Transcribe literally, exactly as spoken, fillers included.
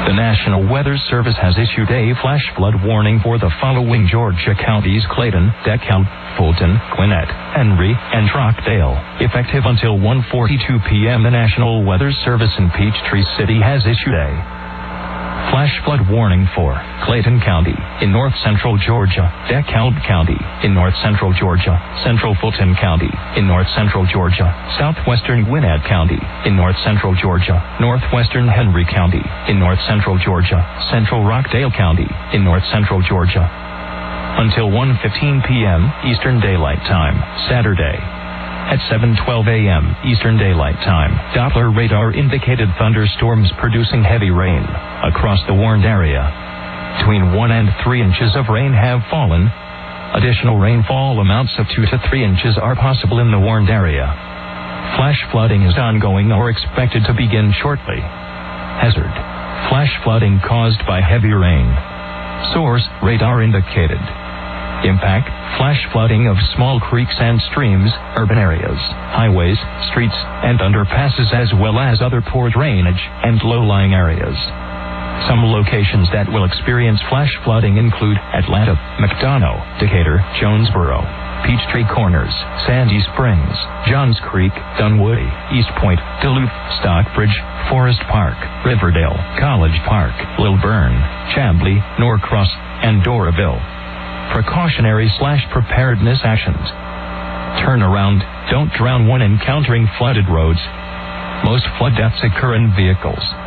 The National Weather Service has issued a flash flood warning for the following Georgia counties: Clayton, DeKalb, Fulton, Gwinnett, Henry, and Rockdale. Effective until one forty-two p.m. the National Weather Service in Peachtree City has issued a flash flood warning for Clayton County in north-central Georgia, DeKalb County in north-central Georgia, central Fulton County in north-central Georgia, southwestern Gwinnett County in north-central Georgia, northwestern Henry County in north-central Georgia, central Rockdale County in north-central Georgia. Until one fifteen p.m. Eastern Daylight Time, Saturday. At seven twelve a.m. Eastern Daylight Time, Doppler radar indicated thunderstorms producing heavy rain across the warned area. Between one and three inches of rain have fallen. Additional rainfall amounts of two to three inches are possible in the warned area. Flash flooding is ongoing or expected to begin shortly. Hazard: flash flooding caused by heavy rain. Source: radar indicated. Impact: flash flooding of small creeks and streams, urban areas, highways, streets, and underpasses, as well as other poor drainage and low-lying areas. Some locations that will experience flash flooding include Atlanta, McDonough, Decatur, Jonesboro, Peachtree Corners, Sandy Springs, Johns Creek, Dunwoody, East Point, Duluth, Stockbridge, Forest Park, Riverdale, College Park, Lilburn, Chamblee, Norcross, and Doraville. Precautionary slash preparedness actions. Turn around, don't drown when encountering flooded roads. Most flood deaths occur in vehicles.